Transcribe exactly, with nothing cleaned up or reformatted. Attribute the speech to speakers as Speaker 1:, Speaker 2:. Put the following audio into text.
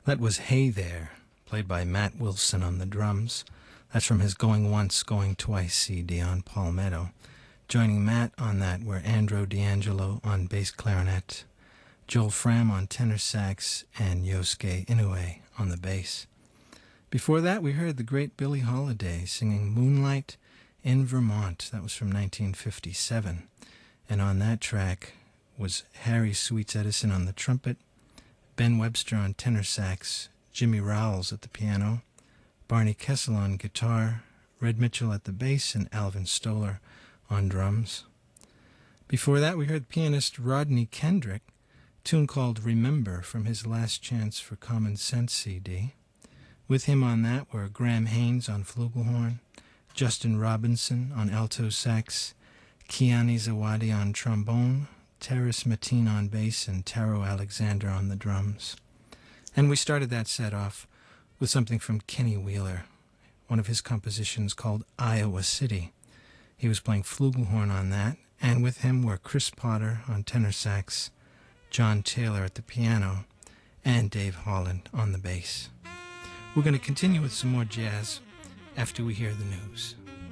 Speaker 1: That was Hey There, played by Matt Wilson on the drums. That's from his Going Once, Going Twice C D on Palmetto. Joining Matt on that were Andro D'Angelo on bass clarinet, Joel Fram on tenor sax, and Yosuke Inoue on the bass. Before that, we heard the great Billie Holiday singing Moonlight in Vermont. That was from nineteen fifty-seven. And on that track was Harry Sweets Edison on the trumpet, Ben Webster on tenor sax, Jimmy Rowles at the piano, Barney Kessel on guitar, Red Mitchell at the bass, and Alvin Stoller on drums. Before that, we heard pianist Rodney Kendrick, a tune called Remember from his Last Chance for Common Sense C D. With him on that were Graham Haynes on flugelhorn, Justin Robinson on alto sax, Kiani Zawadi on trombone, Terrace Mateen on bass, and Taro Alexander on the drums. And we started that set off with something from Kenny Wheeler, one of his compositions called Iowa City. He was playing flugelhorn on that, and with him were Chris Potter on tenor sax, John Taylor at the piano, and Dave Holland on the bass. We're going to continue with some more jazz after we hear the news.